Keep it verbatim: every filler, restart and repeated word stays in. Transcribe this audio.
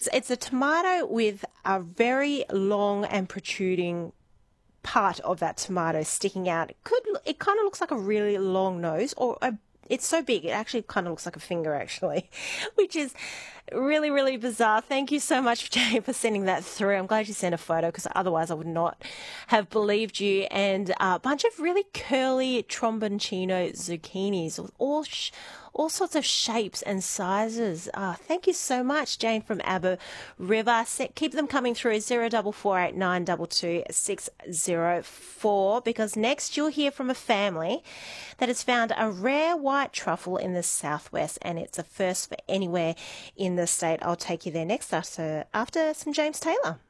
it's it's a tomato with a very long and protruding part of that tomato sticking out. It could it kind of looks like a really long nose, or a, it's so big it actually kind of looks like a finger actually, which is really, really bizarre. Thank you so much, Jane, for sending that through. I'm glad you sent a photo because otherwise I would not have believed you. And a bunch of really curly tromboncino zucchinis, with all sh- all sorts of shapes and sizes. Uh, thank you so much, Jane from Abba River. Se- keep them coming through zero double four eight nine two two six zero four, because next you'll hear from a family that has found a rare white truffle in the southwest, and it's a first for anywhere in the state. I'll take you there next after, after some James Taylor.